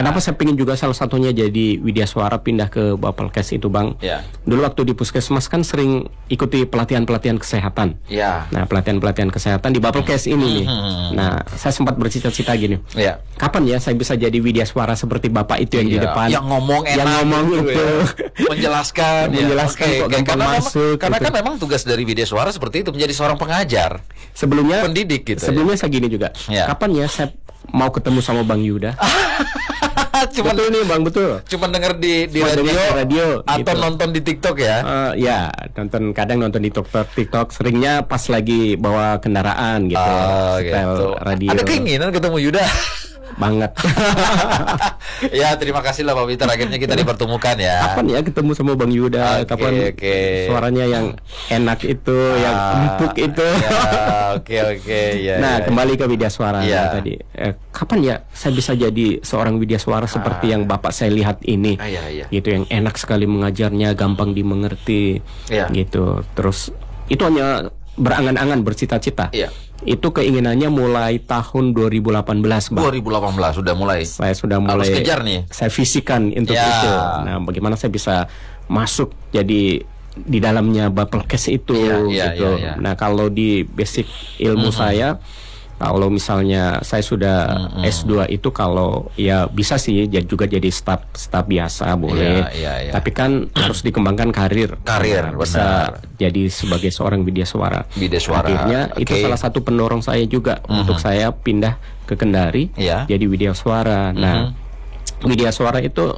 Kenapa saya pengen juga salah satunya jadi Widya Suara pindah ke Bapelkes itu Bang? Dulu waktu di Puskesmas kan sering ikuti pelatihan-pelatihan kesehatan. Nah, pelatihan-pelatihan kesehatan di Bapelkes ini nih. Nah, saya sempat bercita-cita gini. Kapan ya saya bisa jadi Widya Suara seperti Bapak itu yang di depan? Yang ngomong enak, yang ngomong itu, menjelaskan, karena gitu. Kan memang tugas dari Widya Suara seperti itu, menjadi seorang pengajar, sebelumnya pendidik gitu. Sebelumnya saya gini juga. Kapan ya saya mau ketemu sama Bang Yuda? Cuman betul nih Bang, betul. Cuman denger di radio atau gitu. Nonton di TikTok ya? Ya, kadang nonton di TikTok. Seringnya pas lagi bawa kendaraan gitu. Gitu. Radio. Ada keinginan ketemu Yuda? Banget. Ya, terima kasih lah Pak Peter, akhirnya kita dipertemukan ya. Kapan ya ketemu sama Bang Yuda? Kapan suaranya yang enak itu, yang empuk itu? Ya, nah, kembali ke Widya Suara tadi. Kapan ya saya bisa jadi seorang Widya Suara seperti yang Bapak saya lihat ini? Gitu, yang enak sekali mengajarnya, gampang dimengerti. Gitu. Terus itu hanya berangan-angan, bercita-cita. Itu keinginannya mulai tahun 2018 Bang. 2018 sudah mulai. Saya sudah mulai. Harus kejar nih. Saya visikan untuk itu. Nah, bagaimana saya bisa masuk jadi di dalamnya Bapelkes itu gitu. Nah, kalau di basic ilmu saya, kalau misalnya saya sudah S2 itu, kalau ya bisa sih juga jadi staf biasa boleh. Tapi kan harus dikembangkan karir. Bisa jadi sebagai seorang Widya Suara. Akhirnya itu salah satu pendorong saya juga untuk saya pindah ke Kendari jadi Widya Suara. Nah, Widya Suara itu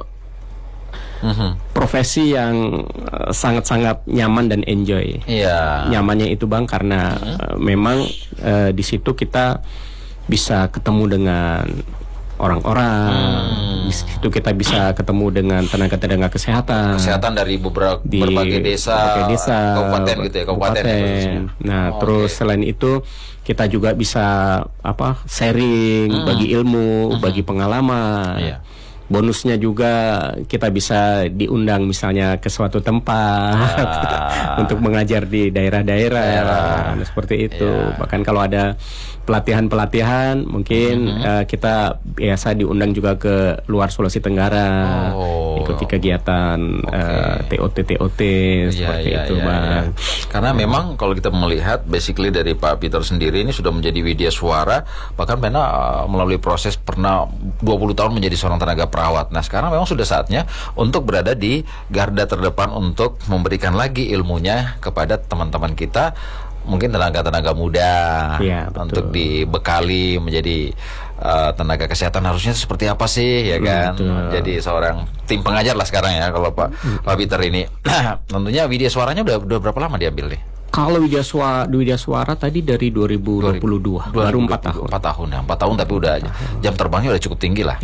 profesi yang sangat-sangat nyaman dan enjoy. Nyamannya itu Bang karena memang di situ kita bisa ketemu dengan orang-orang. Di situ kita bisa ketemu dengan tenaga-tenaga kesehatan dari berbagai desa, kabupaten gitu ya, kabupaten. Nah, terus selain itu kita juga bisa sharing, bagi ilmu, bagi pengalaman. Bonusnya juga kita bisa diundang misalnya ke suatu tempat untuk mengajar di daerah-daerah, seperti itu. Bahkan kalau ada pelatihan-pelatihan mungkin kita biasa diundang juga ke luar Sulawesi Tenggara, ikuti kegiatan TOT seperti itu Bang. Karena memang kalau kita melihat basically dari Pak Peter sendiri ini sudah menjadi Widya Suara, bahkan melalui proses pernah 20 tahun menjadi seorang tenaga perawat. Nah, sekarang memang sudah saatnya untuk berada di garda terdepan untuk memberikan lagi ilmunya kepada teman-teman kita, mungkin tenaga-tenaga muda, untuk dibekali menjadi tenaga kesehatan harusnya seperti apa sih, ya kan? Jadi seorang tim pengajar lah sekarang ya kalau Pak Peter ini. Tentunya Widya Suaranya udah berapa lama diambil nih? Kalau Widya Suara tadi dari 2022, baru 4 tahun. 4 tahun ya, 4 tahun tapi udah jam terbangnya udah cukup tinggi lah.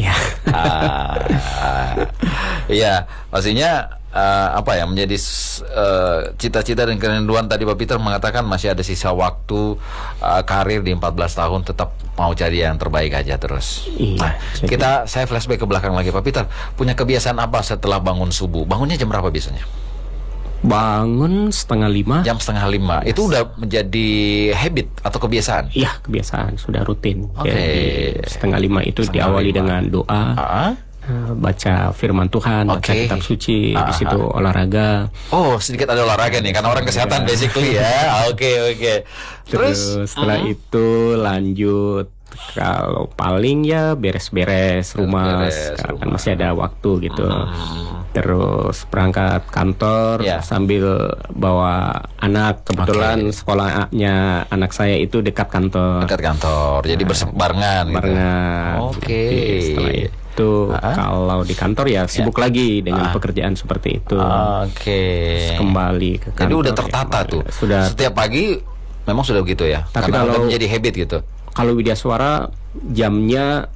Iya, pastinya menjadi cita-cita dan kerinduan tadi Pak Peter mengatakan masih ada sisa waktu karir di 14 tahun, tetap mau cari yang terbaik aja terus. Saya flashback ke belakang lagi Pak Peter, punya kebiasaan apa setelah bangun subuh? Bangunnya jam berapa biasanya? Bangun 4:30. Jam 4:30. Itu udah menjadi habit atau kebiasaan? Iya, kebiasaan, sudah rutin. Jadi 4:30 itu diawali dengan doa, baca firman Tuhan, baca kitab suci, di situ olahraga. Sedikit ada olahraga nih, karena orang kesehatan basically ya. Terus setelah itu lanjut, kalau paling ya beres-beres rumah, kan masih ada waktu gitu. Terus berangkat kantor sambil bawa anak. Kebetulan sekolahnya anak saya itu dekat kantor. Jadi barengan. Setelah itu kalau di kantor ya sibuk lagi dengan pekerjaan seperti itu. Terus kembali ke kantor. Jadi udah tertata tuh. Setiap pagi memang sudah begitu ya. Tapi karena kalau udah menjadi habit gitu. Kalau Widya Suara jamnya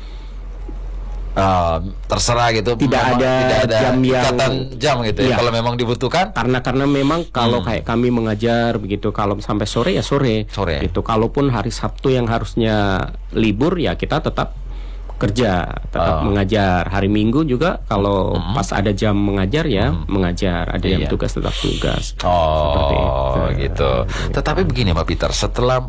terserah gitu, tidak ada jam yang jam gitu ya. Kalau memang dibutuhkan, karena memang kalau kayak kami mengajar begitu, kalau sampai sore ya sore. Gitu. Kalaupun hari Sabtu yang harusnya libur ya kita tetap kerja, tetap mengajar. Hari Minggu juga kalau pas ada jam mengajar ya mengajar, ada yang tugas tetap tugas. Seperti itu. Tetapi begini Pak Peter, setelah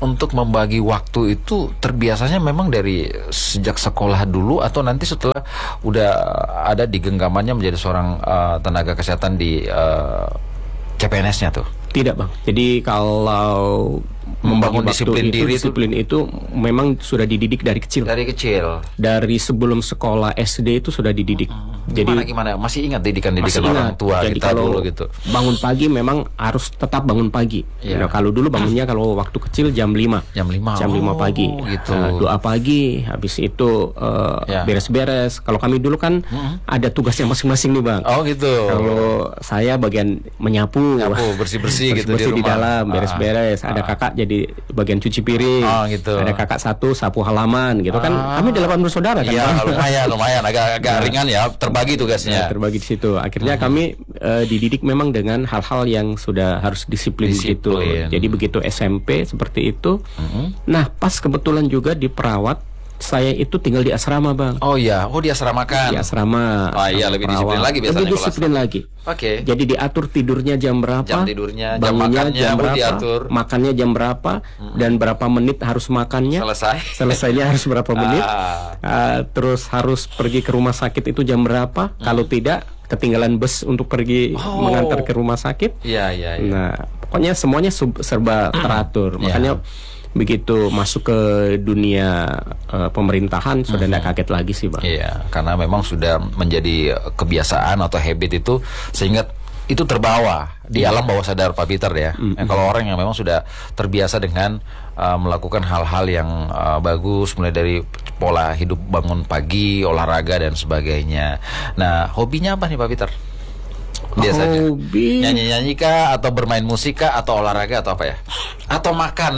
untuk membagi waktu itu terbiasanya memang dari sejak sekolah dulu atau nanti setelah udah ada di genggamannya menjadi seorang tenaga kesehatan di CPNS-nya tuh? Tidak bang. Jadi kalau membangun disiplin diri itu memang sudah dididik dari kecil. Dari sebelum sekolah SD itu sudah dididik. Jadi gimana? Masih ingat didikan orang tua jadi kita kalau dulu gitu. Bangun pagi memang harus tetap bangun pagi. Nah, kalau dulu bangunnya kalau waktu kecil jam 5. Jam 5 pagi. Gitu. Doa pagi, habis itu beres-beres. Kalau kami dulu kan ada tugasnya masing-masing nih bang. Oh gitu. Kalau saya bagian menyapu, bersih-bersih gitu di rumah. dalam, beres-beres. Ada kakak jadi bagian cuci piring. Gitu. Ada kakak satu sapu halaman gitu kan. Kami 8 bersaudara kan. Iya, lumayan agak ringan ya, terbagi tugasnya. Terbagi di situ. Akhirnya kami dididik memang dengan hal-hal yang sudah harus disiplin gitu. Jadi begitu SMP seperti itu. Nah, pas kebetulan juga di perawat saya itu tinggal di asrama bang. Oh iya, di asrama kan? Di asrama. Iya, lebih disiplin lagi biasanya. Lebih disiplin lagi. Oke. Jadi diatur tidurnya jam berapa, jam tidurnya, jam bangunnya makannya jam berapa, diatur. Makannya jam berapa, dan berapa menit harus makannya. Selesainya harus berapa menit. Terus harus pergi ke rumah sakit itu jam berapa. Kalau tidak, ketinggalan bus untuk pergi mengantar ke rumah sakit. Iya. Nah, pokoknya semuanya serba teratur. Makanya begitu masuk ke dunia pemerintahan sudah tidak kaget lagi sih bang. Iya, karena memang sudah menjadi kebiasaan atau habit itu sehingga itu terbawa di alam bawah sadar Pak Peter ya. Kalau orang yang memang sudah terbiasa dengan melakukan hal-hal yang bagus, mulai dari pola hidup bangun pagi, olahraga dan sebagainya. Nah, hobinya apa nih Pak Peter? Biasanya hobi nyanyi-nyanyi kah, atau bermain musik kah, atau olahraga, atau apa ya, atau makan?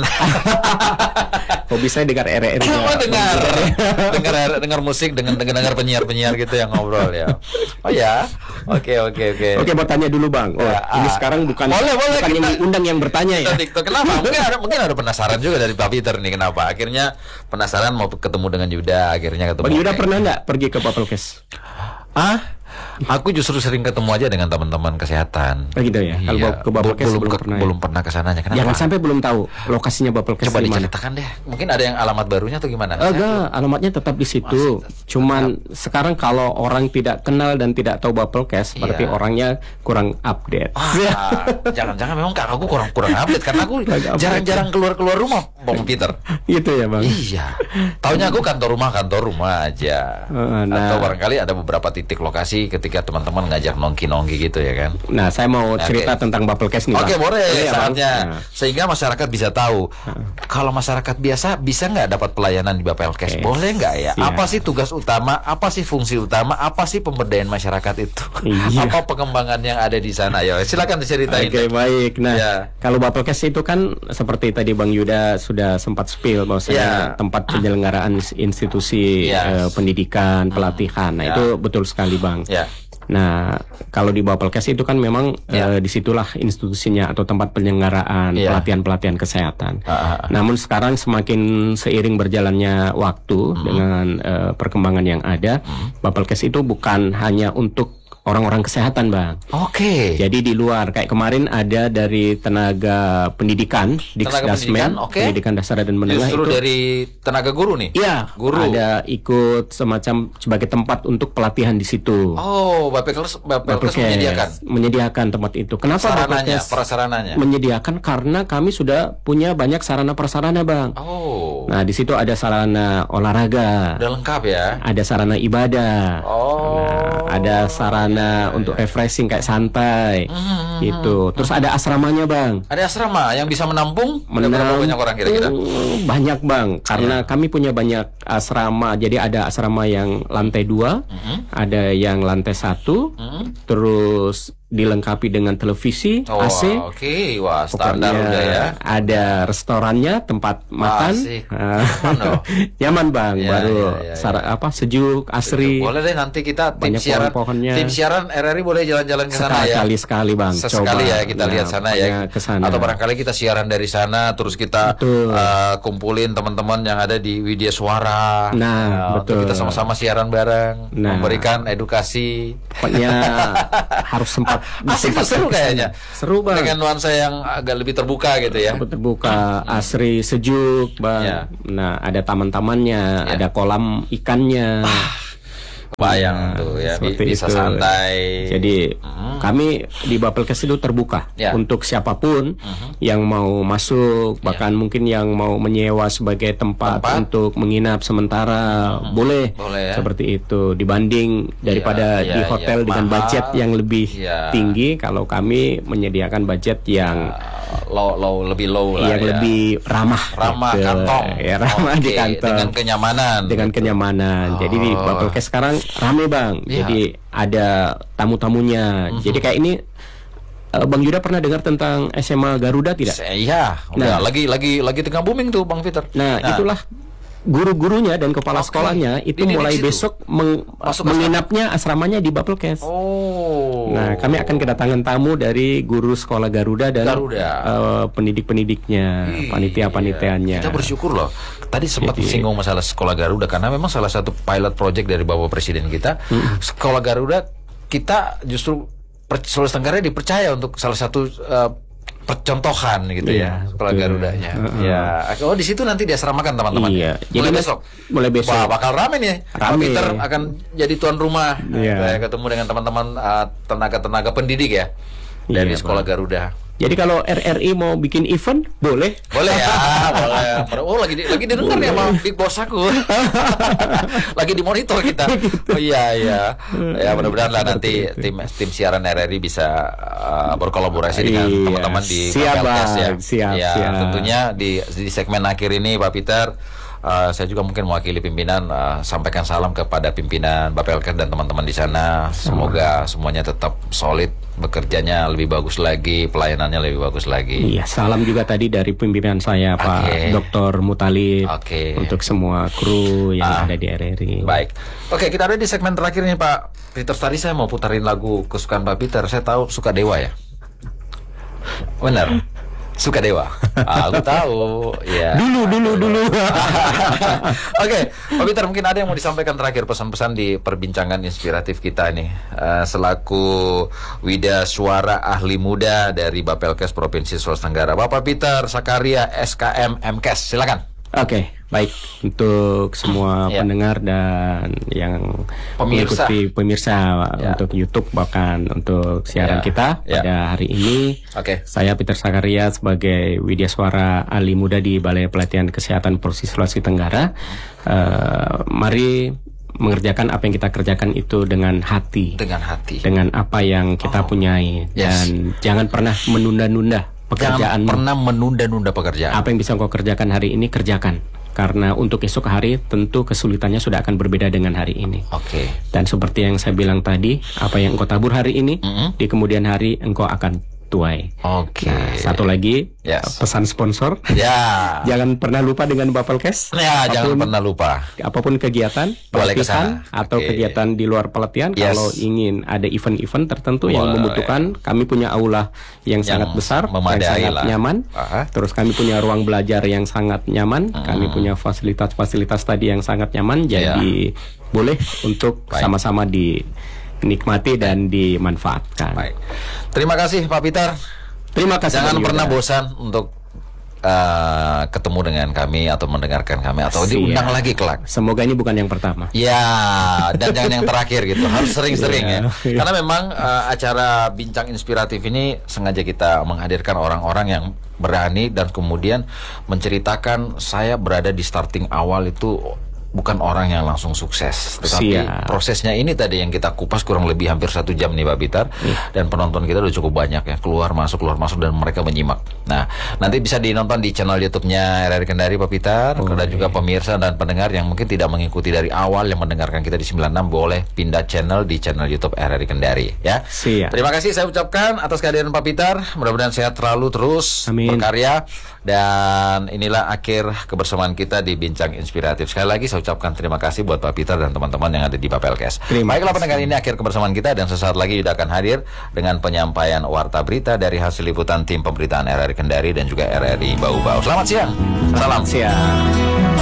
Hobi saya dengar RRI. dengar musik, dengar penyiar gitu yang ngobrol ya. Oh ya, oke. Oke, mau tanya dulu bang. Ini sekarang bukan yang diundang yang bertanya ya. Kenapa? Mungkin ada penasaran juga dari Pak Peter nih, kenapa akhirnya penasaran mau ketemu dengan Yuda, akhirnya ketemu. Bang Yuda pernah nggak pergi ke Bapelkes? Aku justru sering ketemu aja dengan teman-teman kesehatan. Gitu ya. Kalau ke Bapelkes belum pernah kesananya. Kenapa? Jangan sampai belum tahu lokasinya Bapelkes. Coba diceritakan deh. Mungkin ada yang alamat barunya atau gimana? Enggak, alamatnya tetap di situ. Cuman sekarang kalau orang tidak kenal dan tidak tahu Bapelkes, berarti orangnya kurang update. Jangan-jangan memang aku kurang update karena aku jarang-jarang keluar rumah, Bang Peter. Gitu ya, Bang. Iya. Taunya aku kantor rumah aja. Atau barangkali ada beberapa titik lokasi ketika teman-teman ngajak nongki gitu ya kan. Nah, saya mau cerita tentang Bapelkes nih. Oke, boleh saatnya. Sehingga masyarakat bisa tahu. Kalau masyarakat biasa bisa nggak dapat pelayanan di Bapelkes? Boleh nggak ya? Apa sih tugas utama? Apa sih fungsi utama? Apa sih pemberdayaan masyarakat itu? Apa pengembangan yang ada di sana? Ya, silakan diceritain. Oke, baik. Nah, kalau Bapelkes itu kan seperti tadi Bang Yuda sudah sempat spill bahwasanya tempat penyelenggaraan institusi pendidikan, pelatihan. Nah, itu betul sekali, Bang. Nah, kalau di Bapelkes itu kan memang disitulah institusinya atau tempat penyelenggaraan pelatihan-pelatihan kesehatan. Namun sekarang semakin seiring berjalannya waktu dengan perkembangan yang ada, Bapelkes itu bukan hanya untuk orang-orang kesehatan, Bang. Oke. Jadi di luar, kayak kemarin ada dari tenaga pendidikan, Diksdasmen, pendidikan dasar dan menengah. Justru itu dari tenaga guru nih? Iya, guru. Ada ikut semacam sebagai tempat untuk pelatihan di situ. Oh, Bapelkes menyediakan tempat itu. Kenapa prasarananya? Menyediakan karena kami sudah punya banyak sarana-prasarana, Bang. Oh. Nah, di situ ada sarana olahraga. Udah lengkap ya? Ada sarana ibadah. Nah, ada sarana untuk refreshing kayak santai gitu. Terus ada asramanya, Bang. Ada asrama yang bisa menampung berapa banyak orang kira-kira? Banyak, Bang. Karena kami punya banyak asrama. Jadi ada asrama yang lantai 2, ada yang lantai 1, terus dilengkapi dengan televisi, AC. Oke, wah standar udah ya. Ada restorannya, tempat makan. Nyaman, Bang. Sejuk, asri. Boleh deh nanti kita tim siaran RRI boleh jalan-jalan ke sana ya. Sekali, Bang. Sesekali ya kita lihat sana ya. Atau barangkali kita siaran dari sana terus kita kumpulin teman-teman yang ada di Widya Suara. Betul. Kita sama-sama siaran bareng, memberikan edukasi. Pokoknya harus sempat Asik seru kayaknya. Seru Bang. Dengan nuansa yang agak lebih terbuka gitu ya. Terbuka, asri, sejuk Bang. Ya. Nah, ada taman-tamannya, ada kolam ikannya. Bayang tuh ya, bisa itu. Santai. Jadi kami di Bapelkes itu terbuka untuk siapapun yang mau masuk, bahkan mungkin yang mau menyewa sebagai tempat untuk menginap sementara boleh ya? Seperti itu. Dibanding daripada di hotel dengan mahal, budget yang lebih tinggi, kalau kami menyediakan budget yang lebih low lah, yang lebih ramah gitu. Kantong, ramah di kantong dengan kenyamanan. Jadi di Bapelkes sekarang rame Bang, jadi ada tamu-tamunya. Jadi kayak ini, Bang Yuda pernah dengar tentang SMA Garuda tidak? Iya, lagi tengah booming tuh Bang Peter. Nah, itulah guru-gurunya dan kepala sekolahnya itu mulai besok menginapnya asramanya di Bapelkes. Nah, kami akan kedatangan tamu dari guru sekolah Garuda dan pendidik-pendidiknya, panitia-panitianya. Kita bersyukur loh. Tadi sempat singgung masalah sekolah Garuda karena memang salah satu pilot project dari Bapak Presiden kita, sekolah Garuda kita justru Sulawesi Tenggara dipercaya untuk salah satu percontohan gitu ya, sekolah Garudanya. Di situ nanti diasramakan teman-teman. Jadi mulai besok. Wah, bakal rame nih. Pak Peter akan jadi tuan rumah. Saya ketemu dengan teman-teman tenaga pendidik ya dari sekolah Garuda. Jadi kalau RRI mau bikin event boleh ya, boleh. Oh, lagi didengar nih sama Big Boss aku. Lagi dimonitor kita. Oh iya. Ya mudah-mudahan lah nanti tim siaran RRI bisa berkolaborasi dengan teman-teman di Bapelkes ya. Siap. Tentunya di segmen akhir ini Pak Peter, saya juga mungkin mewakili pimpinan sampaikan salam kepada pimpinan Bapelkes dan teman-teman di sana. Semoga semuanya tetap solid, bekerjanya lebih bagus lagi, pelayanannya lebih bagus lagi. Iya, salam juga tadi dari pimpinan saya Pak Dr. Mutalib untuk semua kru yang ada di RRI. Baik. Oke, kita ada di segmen terakhir nih Pak Peter. Tadi saya mau putarin lagu kesukaan Pak Peter. Saya tahu suka Dewa ya. Benar. Suka Dewa. Aku tahu. Ya. Dulu. Oke, Pak Peter, mungkin ada yang mau disampaikan terakhir, pesan-pesan di perbincangan inspiratif kita nih, selaku Wida Suara ahli muda dari Bapelkes Provinsi Sulawesi Tenggara, Bapak Peter Sakaria SKM MKes, silakan. Oke, baik untuk semua pendengar dan yang mengikuti pemirsa untuk YouTube bahkan untuk siaran kita pada hari ini. Saya Peter Sakaria sebagai Widya Suara ahli muda di Balai Pelatihan Kesehatan Provinsi Sulawesi Tenggara. Mari mengerjakan apa yang kita kerjakan itu dengan hati. Dengan apa yang kita punyai dan jangan pernah menunda-nunda pekerjaan. Jangan pernah menunda-nunda pekerjaan. Apa yang bisa kau kerjakan hari ini, kerjakan. Karena untuk esok hari tentu kesulitannya sudah akan berbeda dengan hari ini. Dan seperti yang saya bilang tadi, apa yang engkau tabur hari ini, di kemudian hari engkau akan tuai. Nah, satu lagi pesan sponsor. Jangan pernah lupa dengan Bapelkes. Jangan pernah lupa. Apapun kegiatan, pelatihan atau kegiatan di luar pelatihan, kalau ingin ada event-event tertentu yang membutuhkan, kami punya aula yang sangat besar, yang sangat nyaman. Terus kami punya ruang belajar yang sangat nyaman. Kami punya fasilitas-fasilitas tadi yang sangat nyaman. Jadi boleh untuk sama-sama dinikmati dan dimanfaatkan. Baik. Terima kasih Pak Peter. Terima kasih. Jangan pernah bosan untuk ketemu dengan kami atau mendengarkan kami atau diundang lagi kelak. Semoga ini bukan yang pertama. Dan jangan yang terakhir gitu. Harus sering-sering ya. Karena memang acara bincang inspiratif ini sengaja kita menghadirkan orang-orang yang berani dan kemudian menceritakan saya berada di starting awal itu bukan orang yang langsung sukses, tetapi prosesnya ini tadi yang kita kupas kurang lebih hampir 1 jam nih Pak Peter, dan penonton kita udah cukup banyak ya, keluar masuk dan mereka menyimak. Nah, nanti bisa dinonton di channel YouTube-nya RRI Kendari Pak Peter, dan juga pemirsa dan pendengar yang mungkin tidak mengikuti dari awal yang mendengarkan kita di 96 boleh pindah channel di channel YouTube RRI Kendari ya. Terima kasih saya ucapkan atas kehadiran Pak Peter, mudah-mudahan sehat terlalu terus berkarya, dan inilah akhir kebersamaan kita di Bincang Inspiratif. Sekali lagi saya ucapkan terima kasih buat Pak Peter dan teman-teman yang ada di Bapelkes. Baiklah pendengar, ini akhir kebersamaan kita dan sesaat lagi Yuda akan hadir dengan penyampaian warta berita dari hasil liputan tim pemberitaan RRI Kendari dan juga RRI Bau-Bau. Selamat siang. Salam. Siang.